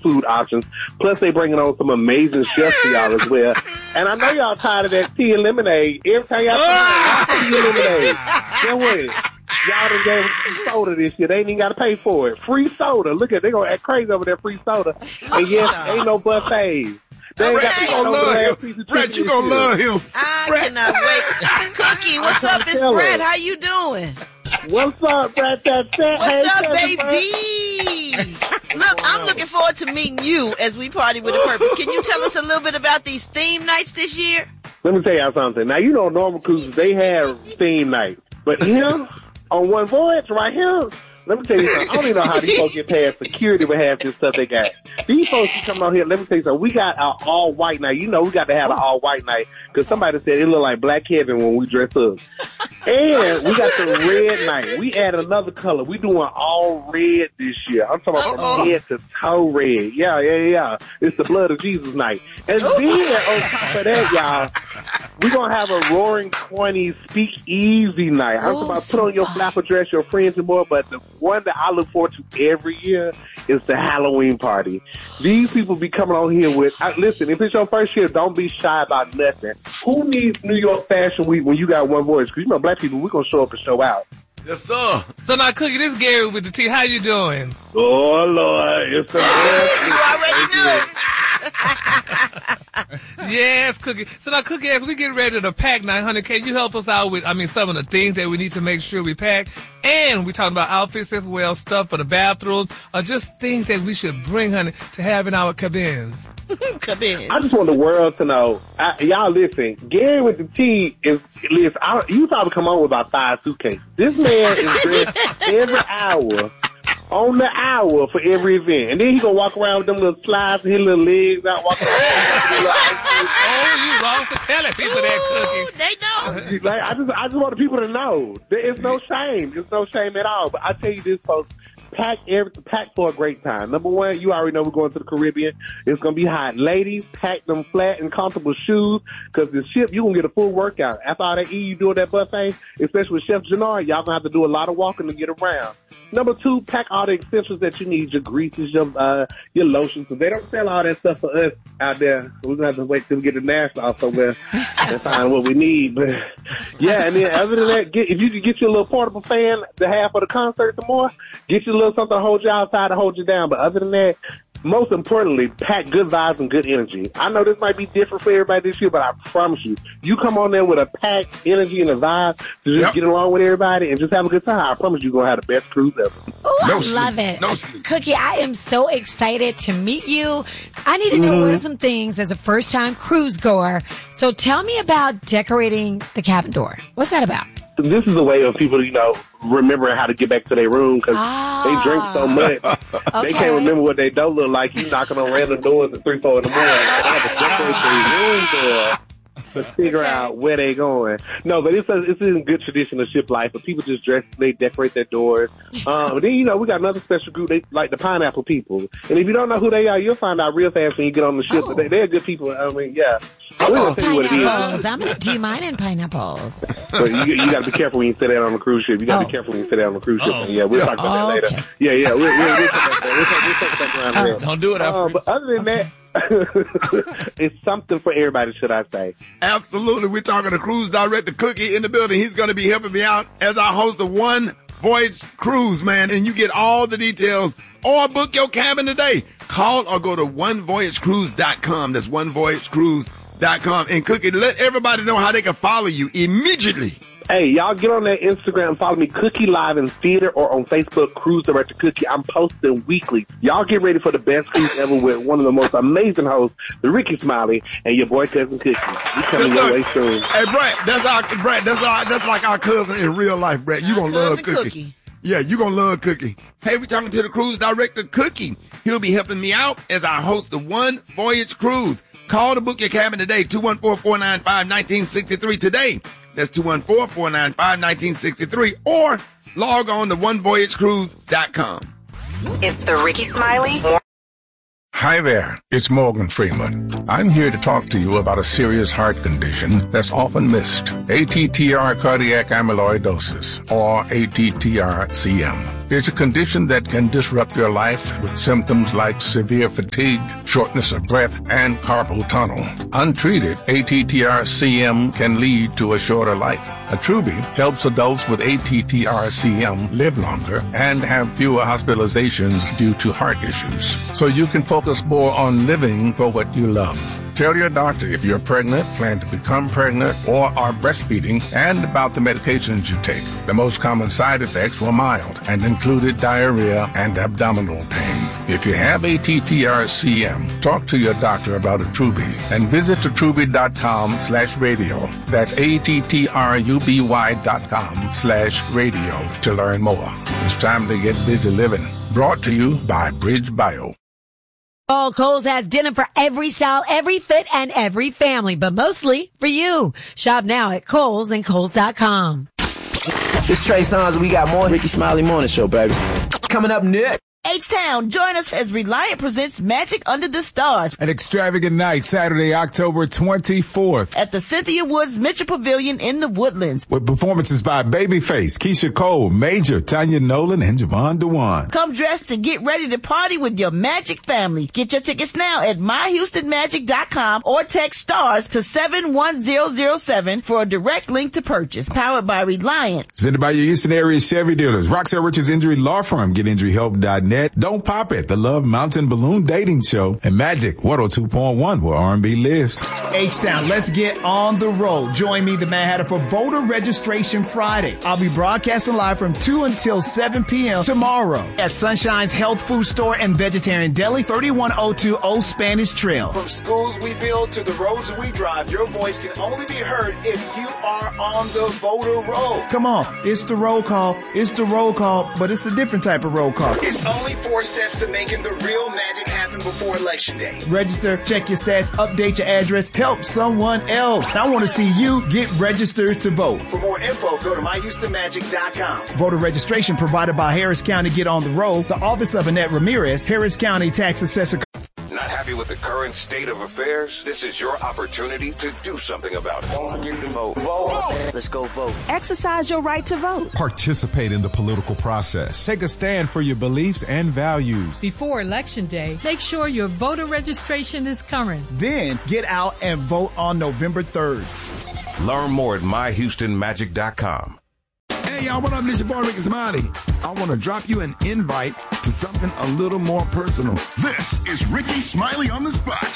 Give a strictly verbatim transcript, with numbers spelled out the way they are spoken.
food options. Plus, they bringing on some amazing chefs for y'all as well. And I know y'all tired of that tea and lemonade. Every time y'all try tea and lemonade, guess what? Y'all done gave them free soda this year. They ain't even got to pay for it. Free soda. Look at, they gonna act crazy over that free soda. And yes, ain't no buffets. They ain't got you to gonna love him. Brett, you gonna love him. I Brett. cannot wait. Cookie, what's up? It's Brett. How you doing? What's up, Brett? That's it. What's hey, up, baby? Look, I'm looking forward to meeting you as we party with a purpose. Can you tell us a little bit about these theme nights this year? Let me tell y'all something. Now, you know, normal cruises, they have theme nights. But here, on One Voyage, right here, let me tell you something. I don't even know how these folks get past security with half this stuff they got. These folks who come out here, let me tell you something. We got our all-white night. You know we got to have an all-white night because somebody said it looked like Black Kevin when we dress up. And we got the red night. We add another color. We doing all red this year. I'm talking about Uh-oh. from head to toe red. Yeah, yeah, yeah. It's the blood of Jesus night. And then on top of that, y'all, we going to have a Roaring twenties Speak Easy night. I'm talking about put on your flapper dress, your friends and more, but the one that I look forward to every year is the Halloween party. These people be coming on here with, I, listen, if it's your first year, don't be shy about nothing. Who needs New York Fashion Week when you got One Voice? Because you know, black people, we're going to show up and show out. Yes, sir. So now, Cookie, this is Gary with the tea. How you doing? Oh, Lord. It's the best. You already knew. Yes, Cookie. So now, Cookie, as we get ready to pack nine hundred, can you help us out with, I mean, some of the things that we need to make sure we pack? And we're talking about outfits as well, stuff for the bathrooms, or just things that we should bring, honey, to have in our cabins. Cabins. I just want the world to know. I, y'all listen, Gary with the T is, listen, I, you probably come on with about five suitcases. This man is dressed every hour. On the hour for every event. And then he gonna walk around with them little slides and his little legs out, walking around. Oh, you wrong for telling people Ooh, that, Cookie. They know. Like, I just I just want the people to know. There is no shame. There's no shame at all. But I tell you this, folks, pack every, pack for a great time. Number one, you already know we're going to the Caribbean. It's going to be hot. Ladies, pack them flat and comfortable shoes because the ship, you're going to get a full workout. After all that E you doing that buffet, especially with Chef Jannard, y'all going to have to do a lot of walking to get around. Number two, pack all the essentials that you need, your greases, your uh, your lotions. Because they don't sell all that stuff for us out there. So we're going to have to wait till we get the national somewhere and find what we need. But yeah, and then other than that, get, if you can get you a little portable fan to have for the concert some more, get you a little something to hold you outside to hold you down. But other than that, most importantly, pack good vibes and good energy. I know this might be different for everybody this year, but I promise you, you come on there with a packed energy and a vibe to just Yep. get along with everybody and just have a good time. I promise you're going to have the best cruise ever. Oh, No I sleep. love it. No sleep. Cookie, I am so excited to meet you. I need to know what are some things as a first-time cruise goer. So tell me about decorating the cabin door. What's that about? This is a way of people, you know, remembering how to get back to their room because Ah. they drink so much. Okay. They can't remember what they don't look like. You knocking on random doors at three, four in the morning. They have to decorate their room door to figure Okay. out where they going. No, but it's a, it's in good tradition of ship life. But people just dress, they decorate their doors. Um, but then, you know, we got another special group, they like the pineapple people. And if you don't know who they are, you'll find out real fast when you get on the ship. Oh. But they, they're good people. I mean, yeah. I We're love gonna tell you what it is. pineapples. I'm going to do mine in pineapples. But you, you got to be careful when you sit down on the cruise ship. You got to Oh. be careful when you sit down on the cruise ship. Oh. And yeah, we'll talk about Oh, that later. okay. Yeah, yeah, we'll, we'll, we'll come back there. We'll, talk- we'll talk back around there. Don't do it, Um, Alfred. but other than that, it's something for everybody, should I say. Absolutely. We're talking to Cruise Director Cookie in the building. He's going to be helping me out as I host the One Voyage Cruise, man. And you get all the details or book your cabin today. Call or go to one voyage cruise dot com. That's one voyage cruise dot com. And Cookie, let everybody know how they can follow you immediately. Hey, y'all get on that Instagram and follow me, Cookie Live in Theater, or on Facebook, Cruise Director Cookie. I'm posting weekly. Y'all get ready for the best cruise ever with one of the most amazing hosts, the Ricky Smiley, and your boy cousin Cookie. We coming your way soon. Hey, Brett, that's our Brett. That's our that's like our cousin in real life, Brett. You Our gonna love cousin Cookie. Cookie. Yeah, you gonna love Cookie. Hey, we're talking to the Cruise Director Cookie. He'll be helping me out as I host the One Voyage Cruise. Call to book your cabin today, two one four, four nine five, one nine six three today. That's two one four, four nine five, one nine six three, or log on to one voyage cruise dot com. It's the Ricky Smiley. Hi there, it's Morgan Freeman. I'm here to talk to you about a serious heart condition that's often missed. A T T R cardiac amyloidosis, or A T T R C M. is a condition that can disrupt your life with symptoms like severe fatigue, shortness of breath, and carpal tunnel. Untreated, A T T R C M can lead to a shorter life. Attruby helps adults with A T T R C M live longer and have fewer hospitalizations due to heart issues, so you can focus more on living for what you love. Tell your doctor if you're pregnant, plan to become pregnant, or are breastfeeding, and about the medications you take. The most common side effects were mild and included diarrhea and abdominal pain. If you have A T T R C M, talk to your doctor about Attruby and visit attruby.com slash radio. That's A-T-T-R-U-B-Y dot com slash radio to learn more. It's time to get busy living. Brought to you by Bridge Bio. Oh, Kohl's has dinner for every style, every fit, and every family, but mostly for you. Shop now at Kohl's and Kohl's dot com. It's Trey Songz, and we got more Ricky Smiley Morning Show, baby. Coming up next. H-Town, join us as Reliant presents Magic Under the Stars. An extravagant night, Saturday, October twenty-fourth. At the Cynthia Woods Mitchell Pavilion in the Woodlands. With performances by Babyface, Keisha Cole, Major, Tanya Nolan, and Javon Dewan. Come dressed and get ready to party with your Magic family. Get your tickets now at my houston magic dot com or text STARS to seven one zero zero seven for a direct link to purchase. Powered by Reliant. Presented by your Houston area Chevy dealers. Roxanne Richards Injury Law Firm. Get injury help dot net. Don't Pop It, the Love Mountain Balloon Dating Show, and Magic one oh two point one, where R and B lives. H-Town, let's get on the road. Join me, the Mad Hatter, for Voter Registration Friday. I'll be broadcasting live from two until seven p.m. tomorrow at Sunshine's Health Food Store and Vegetarian Deli, thirty-one oh two Old Spanish Trail. From schools we build to the roads we drive, your voice can only be heard if you are on the voter roll. Come on, it's the roll call. It's the roll call, but it's a different type of roll call. It's only four steps to making the real magic happen before Election Day. Register, check your stats, update your address, help someone else. I want to see you get registered to vote. For more info, go to my houston magic dot com. Voter registration provided by Harris County Get on the Road, the Office of Annette Ramirez, Harris County Tax Assessor. Not happy with the current state of affairs? This is your opportunity to do something about it. Don't forget to vote. Vote. Let's go vote. Exercise your right to vote. Participate in the political process. Take a stand for your beliefs and values. Before Election Day, make sure your voter registration is current. Then get out and vote on November third. Learn more at my houston magic dot com. Hey, y'all, what up? This your boy, Ricky Smiley. I want to drop you an invite to something a little more personal. This is Ricky Smiley on the Spot.